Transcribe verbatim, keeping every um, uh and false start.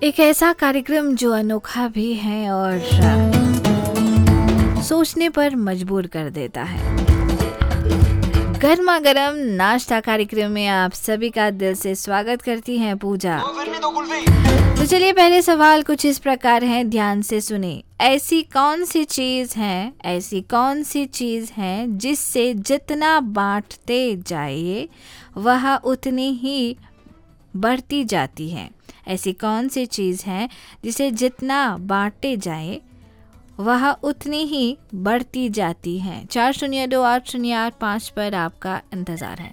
एक ऐसा कार्यक्रम जो अनोखा भी है और सोचने पर मजबूर कर देता है। गर्मा गर्म नाश्ता कार्यक्रम में आप सभी का दिल से स्वागत करती हैं पूजा। तो चलिए पहले सवाल कुछ इस प्रकार है, ध्यान से सुने। ऐसी कौन सी चीज है ऐसी कौन सी चीज है जिससे जितना बांटते जाइए वह उतनी ही बढ़ती जाती है। ऐसी कौन सी चीज़ है जिसे जितना बांटे जाए वह उतनी ही बढ़ती जाती है। चार शून्य दो आठ शून्य आठ पाँच पर आपका इंतज़ार है।